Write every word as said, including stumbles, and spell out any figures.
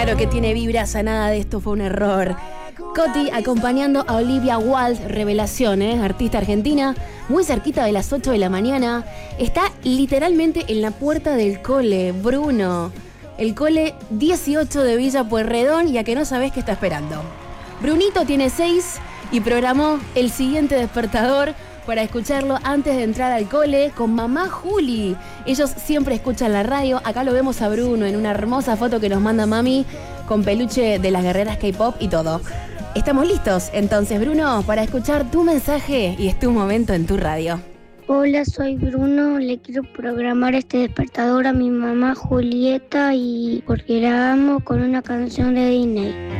Claro que tiene vibras, a nada de esto fue un error. Coti acompañando a Olivia Wilde, revelación, ¿eh? Artista argentina, muy cerquita de las ocho de la mañana. Está literalmente en la puerta del cole, Bruno. El cole dieciocho de Villa Pueyrredón, y a que no sabés qué está esperando. Brunito tiene seis y programó el siguiente despertador para escucharlo antes de entrar al cole con mamá Juli. Ellos siempre escuchan la radio. Acá lo vemos a Bruno en una hermosa foto que nos manda mami con peluche de las guerreras K-pop y todo. Estamos listos, entonces, Bruno, para escuchar tu mensaje y es tu momento en tu radio. Hola, soy Bruno. Le quiero programar este despertador a mi mamá Julieta y porque la amo con una canción de Disney.